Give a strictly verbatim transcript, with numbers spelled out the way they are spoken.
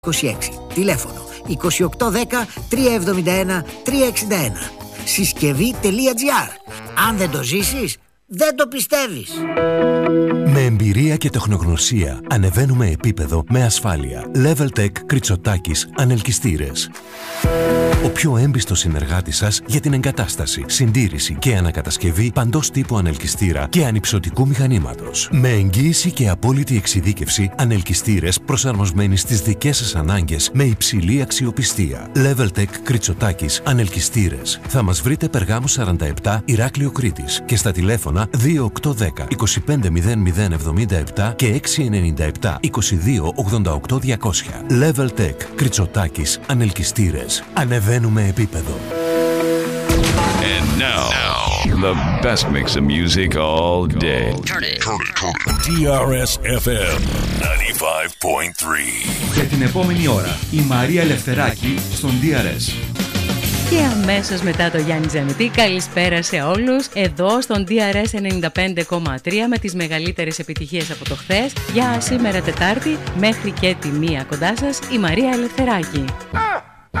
είκοσι έξι. Τηλέφωνο είκοσι οκτώ δέκα τριακόσια εβδομήντα ένα τριακόσια εξήντα ένα. Συσκευή.gr. Αν δεν το ζήσεις, δεν το πιστεύεις. Με εμπειρία και τεχνογνωσία ανεβαίνουμε επίπεδο με ασφάλεια. Leveltech Κριτσοτάκης Ανελκυστήρες. Ο πιο έμπιστος συνεργάτης σας για την εγκατάσταση, συντήρηση και ανακατασκευή παντός τύπου ανελκυστήρα και ανυψωτικού μηχανήματος. Με εγγύηση και απόλυτη εξειδίκευση, ανελκυστήρες προσαρμοσμένοι στις δικές σας ανάγκες με υψηλή αξιοπιστία. Leveltech Κριτσοτάκης Ανελκυστήρες. Θα μας βρείτε Περγάμου σαράντα επτά, Ηράκλειο Κρήτης και στα τηλέφωνα δύο οκτώ δέκα είκοσι πέντε μηδέν μηδέν εβδομήντα επτά και έξι εννιά επτά είκοσι δύο ογδόντα οκτώ διακόσια. Leveltech Κριτσοτάκης Ανελκυστήρες. Ανεβαίνουμε επίπεδο. And now, now, the best mix of music all day. Turn it. Turn it, turn it. ντι αρ ες εφ εμ ενενήντα πέντε κόμμα τρία. Για την επόμενη ώρα, η Μαρία Ελευθεράκη στον ντι αρ ες. Και αμέσως μετά το Γιάννη Τζανετή, καλησπέρα σε όλους. Εδώ στον ντι αρ ες ενενήντα πέντε κόμμα τρία με τις μεγαλύτερες επιτυχίες από το χθες. Για σήμερα Τετάρτη μέχρι και τη μία κοντά σας, η Μαρία Ελευθεράκη.